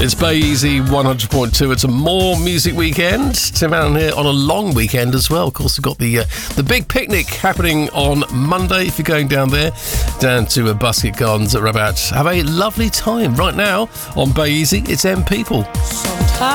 It's Bay Easy 100.2. It's a more music weekend. Tim Allen here on a long weekend as well. Of course, we've got the big picnic happening on Monday. If you're going down there, down to Buskett Gardens at Rabat, have a lovely time. Right now on Bay Easy, it's M People.